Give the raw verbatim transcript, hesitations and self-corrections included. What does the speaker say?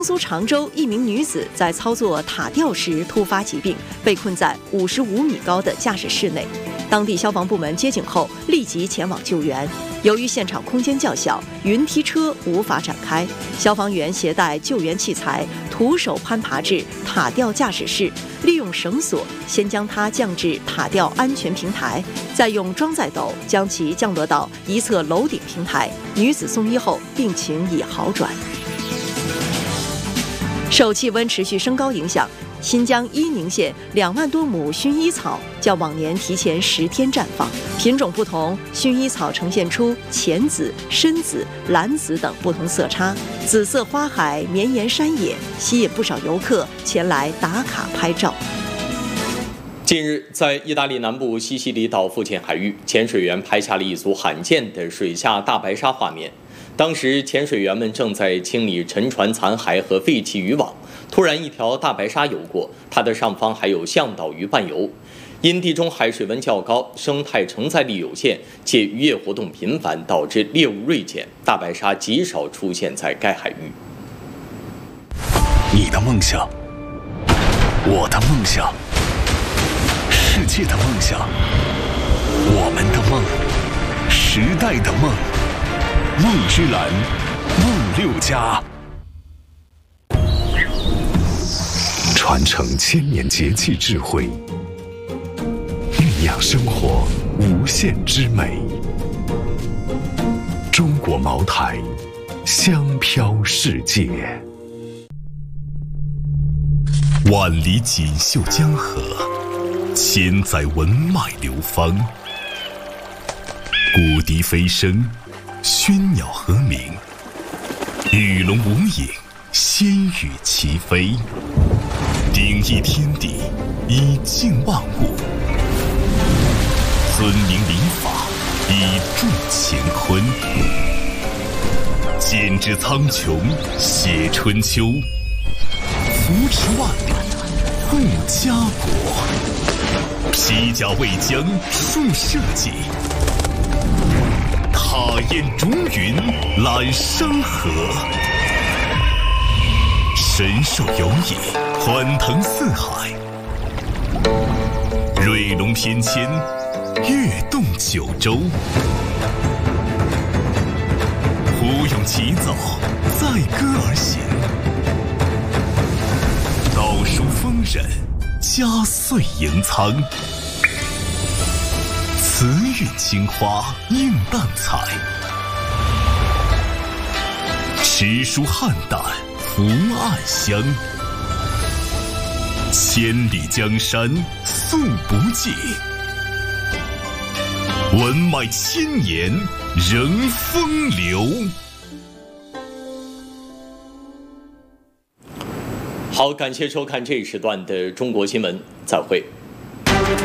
江苏常州一名女子在操作塔吊时突发疾病，被困在五十五米高的驾驶室内。当地消防部门接警后，立即前往救援。由于现场空间较小，云梯车无法展开，消防员携带救援器材，徒手攀爬至塔吊驾驶室，利用绳索先将它降至塔吊安全平台，再用装载斗将其降落到一侧楼顶平台。女子送医后，病情已好转。受气温持续升高影响，新疆伊宁县两万多亩薰衣草较往年提前十天绽放，品种不同，薰衣草呈现出浅紫、深紫、蓝紫等不同色差，紫色花海、绵延山野，吸引不少游客前来打卡拍照。 近日，在意大利南部西西里岛附近海域，潜水员拍下了一组罕见的水下大白鲨画面。当时，潜水员们正在清理沉船残骸和废弃渔网，突然一条大白鲨游过，它的上方还有向导鱼伴游。因地中海水温较高，生态承载力有限，且渔业活动频繁，导致猎物锐减，大白鲨极少出现在该海域。 你的梦想，我的梦想，世界的梦想，我们的梦，时代的梦。梦之蓝，梦六家，传承千年节气智慧，酝酿生活无限之美。中国茅台，香飘世界。万里锦绣江河，千载文脉流芳。古笛飞声，喧鸟和鸣，鱼龙无影，仙羽齐飞。鼎益天地，以静万物；尊明礼法，以助乾坤。剪纸苍穹，写春秋；扶持万里，护家国。披甲为疆，树社稷。踏雁逐云，揽山河；神兽游弋，欢腾四海；瑞龙翩跹，跃动九州；胡咏齐奏，载歌而行；道书丰稔，佳岁迎苍。慈韵青花映淡彩，诗书汉旦福暗香。千里江山诉不尽，文脉千年仍风流。 好，感谢收看这一时段的中国新闻，再会。